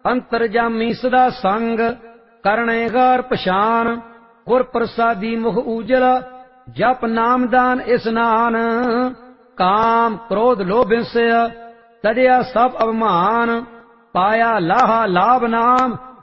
ਅੰਤਰਜਾਮੀ ਸਦਾ ਸੰਗ, ਕਰਨੇ ਗਾਰ ਪਛਾਨ। ਗੁਰ ਪ੍ਰਸਾਦੀ ਮੁਖ ਊਜਲ, ਜਪ ਨਾਮਦਾਨ ਇਸਨਾਨ। ਕਾਮ ਕ੍ਰੋਧ ਲੋਭ ਹਿੰਸਾ, ਤਜਿਆ ਸਭ ਅਭਿਮਾਨ। ਪਾਇਆ ਲਾਹਾ ਲਾਭ ਨਾਮ,